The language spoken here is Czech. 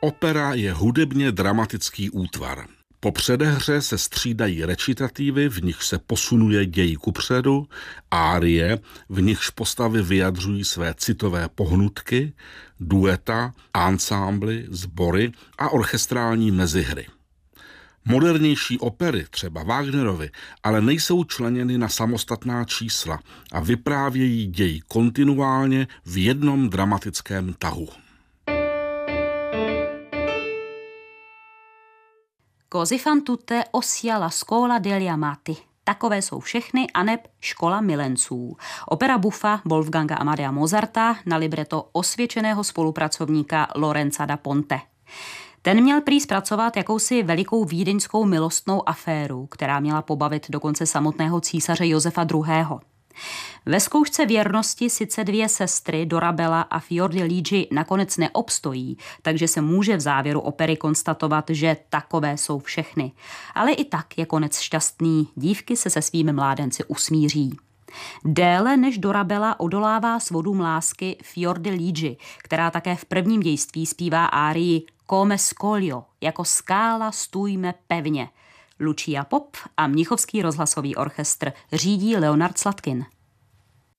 Opera je hudebně dramatický útvar. Po předehře se střídají recitativy, v nich se posunuje děj kupředu, árie, v nichž postavy vyjadřují své citové pohnutky, dueta, ansámbly, sbory a orchestrální mezihry. Modernější opery, třeba Wagnerovy, ale nejsou členěny na samostatná čísla a vyprávějí děj kontinuálně v jednom dramatickém tahu. Così fan tutte ossia la scuola degli amati. Takové jsou všechny, aneb Škola milenců. Opera buffa Wolfganga Amadea Mozarta na libreto osvědčeného spolupracovníka Lorenza da Ponte. Ten měl prý zpracovat jakousi velikou vídeňskou milostnou aféru, která měla pobavit dokonce samotného císaře Josefa II. Ve zkoušce věrnosti sice dvě sestry, Dorabella a Fior di Ligi, nakonec neobstojí, takže se může v závěru opery konstatovat, že takové jsou všechny. Ale i tak je konec šťastný, dívky se svými mládenci usmíří. Déle než Dorabella odolává svodům lásky Fior di Ligi, která také v prvním dějství zpívá árii Come scoglio, jako skála stůjme pevně. Lucia Pop a Mnichovský rozhlasový orchestr řídí Leonard Slatkin.